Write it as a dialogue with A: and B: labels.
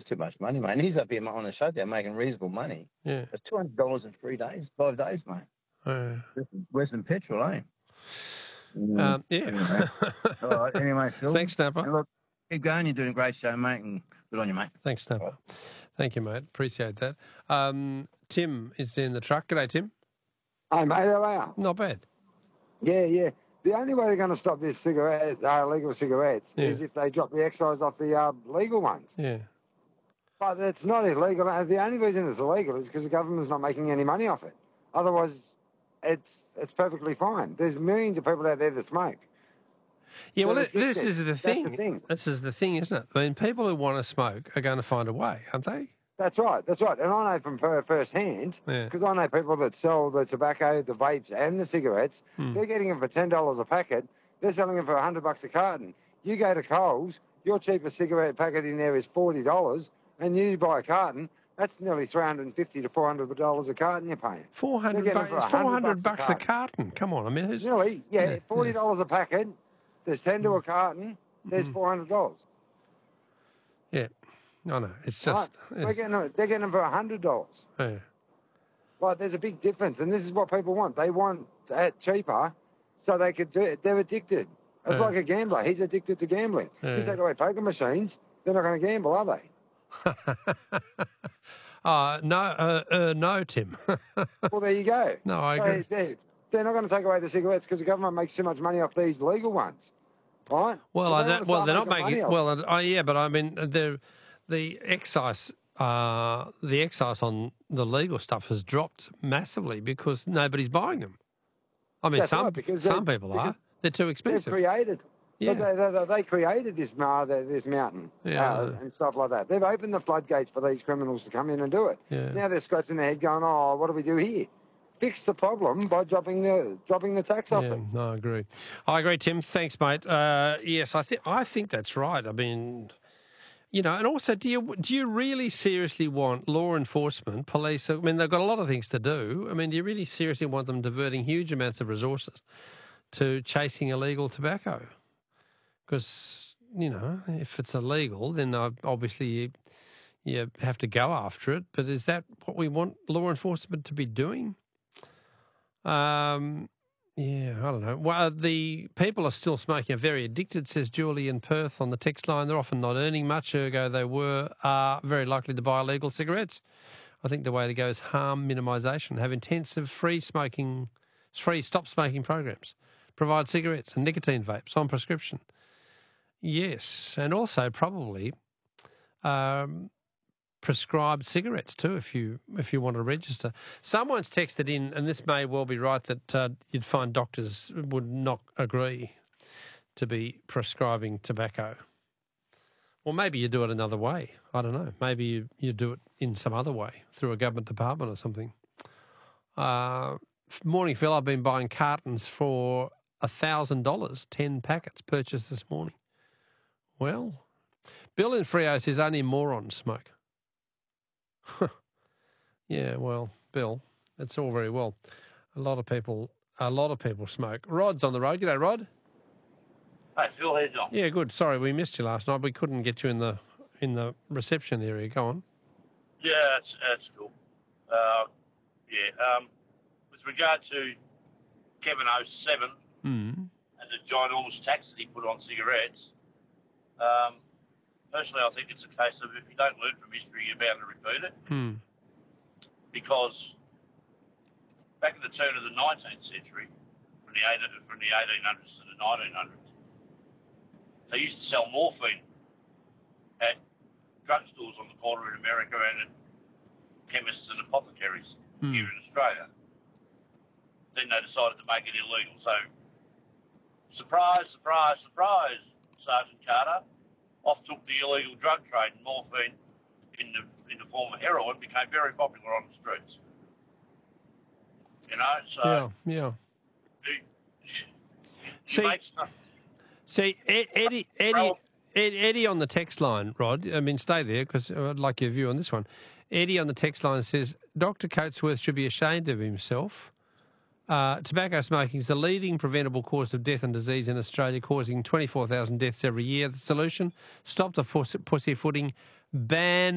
A: too much money, mate. And he's up here on the shutdown making reasonable money.
B: Yeah.
A: It's $200 in 3 days, 5 days, mate. Worse than petrol, eh?
B: Yeah.
A: Anyway. All right. Anyway, Phil.
B: Thanks, Snapper.
A: And look, keep going. You're doing a great show, mate, and good on you, mate.
B: Thanks, Snapper. Right. Thank you, mate. Appreciate that. Tim is in the truck. G'day, Tim.
C: Hey, mate, how are you?
B: Not bad.
C: Yeah. The only way they're going to stop this illegal cigarettes is if they drop the excise off the legal ones.
B: Yeah.
C: But it's not illegal. The only reason it's illegal is because the government's not making any money off it. Otherwise, it's perfectly fine. There's millions of people out there that smoke.
B: Yeah, well, this is the thing. This is the thing, isn't it? I mean, people who want to smoke are going to find a way, aren't they?
C: That's right. And I know from first hand, because I know people that sell the tobacco, the vapes and the cigarettes, they're getting them for $10 a packet. They're selling them for $100 a carton. You go to Coles, your cheapest cigarette packet in there is $40, and you buy a carton, that's nearly $350 to $400 a carton you're paying.
B: $400 a carton. Come on, I mean, who's...
C: Nearly, $40 a packet, there's 10 to a carton, there's $400.
B: Yeah. No, it's just...
C: They're getting them for $100.
B: Yeah.
C: Like, there's a big difference, and this is what people want. They want it cheaper so they could do it. They're addicted. It's like a gambler. He's addicted to gambling. You take away poker machines, they're not going to gamble, are they?
B: No, Tim.
C: Well, there you go.
B: No, I agree.
C: They're not going to take away the cigarettes because the government makes too much money off these legal ones, right?
B: Well, they're not making... Well, yeah, but I mean, the excise on the legal stuff has dropped massively because nobody's buying them. I mean, some people are. They're too expensive.
C: They've created.
B: Yeah.
C: They created this mountain and stuff like that. They've opened the floodgates for these criminals to come in and do it.
B: Yeah.
C: Now they're scratching their head going, oh, what do we do here? Fix the problem by dropping the tax off it.
B: No, I agree, Tim. Thanks, mate. Yes, I think that's right. I mean... You know, and also, do you really seriously want law enforcement, police? I mean, they've got a lot of things to do. I mean, do you really seriously want them diverting huge amounts of resources to chasing illegal tobacco? Because, you know, if it's illegal, then obviously you have to go after it. But is that what we want law enforcement to be doing? Yeah, I don't know. Well, the people are still smoking, are very addicted, says Julie in Perth on the text line. They're often not earning much, ergo they are very likely to buy illegal cigarettes. I think the way to go is harm minimisation. Have intensive free stop smoking programs. Provide cigarettes and nicotine vapes on prescription. Yes, and also probably prescribed cigarettes too, if you want to register. Someone's texted in, and this may well be right, that you'd find doctors would not agree to be prescribing tobacco. Or maybe you do it another way. I don't know. Maybe you do it in some other way, through a government department or something. Morning, Phil. I've been buying cartons for $1,000, 10 packets purchased this morning. Well, Bill in Freo says only morons smoke. Yeah, well, Bill, that's all very well. A lot of people smoke. Rod's on the road. G'day, Rod.
D: Hey, Phil, how you doing?
B: Yeah, good. Sorry, we missed you last night. We couldn't get you in the reception area. Go on.
D: Yeah, that's cool. With regard to Kevin 07 and the ginormous tax that he put on cigarettes, personally, I think it's a case of if you don't learn from history, you're bound to repeat it. Because back at the turn of the 19th century, from the 1800s to the 1900s, they used to sell morphine at drugstores on the corner in America and at chemists and apothecaries here in Australia. Then they decided to make it illegal. So, surprise, surprise, surprise, Sergeant Carter. Off took the illegal drug trade, and morphine in the form of heroin became very popular on the streets. You know, so
B: yeah. See, Eddie on the text line, Rod. I mean, stay there because I'd like your view on this one. Eddie on the text line says Dr. Coatsworth should be ashamed of himself. Tobacco smoking is the leading preventable cause of death and disease in Australia, causing 24,000 deaths every year. The solution: stop the pussyfooting, ban